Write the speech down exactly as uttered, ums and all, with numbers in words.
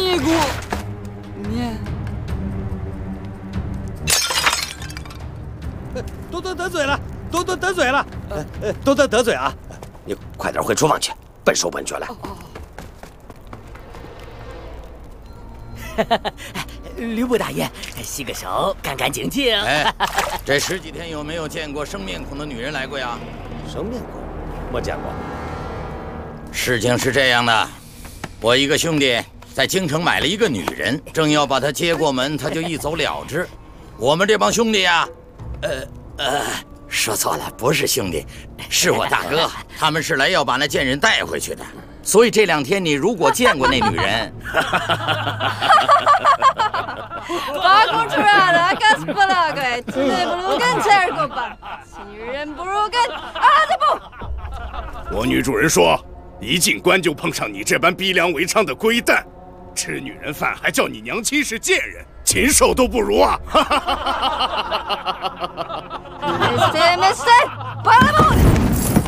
你姑，你多多得罪了，多多得罪了，呃呃，多多得罪啊！你快点回厨房去，笨手笨脚来。 吕布大爷，洗个手，干干净净。 哎，这十几天有没有见过生面孔的女人来过呀？ 生面孔，没见过。 事情是这样的，我一个兄弟在京城买了一个女人，正要把她接过门，他就一走了之。我们这帮兄弟呀，呃呃，说错了，不是兄弟，是我大哥，他们是来要把那贱人带回去的。所以这两天你如果见过那女人， 八公主啊，那可是不那个，今日不如跟前儿个吧，女人不如跟啊这不。 我女主人说，一进关就碰上你这般逼良为娼的龟蛋，吃女人饭还叫你娘亲是贱人，禽兽都不如啊！ 没事没事。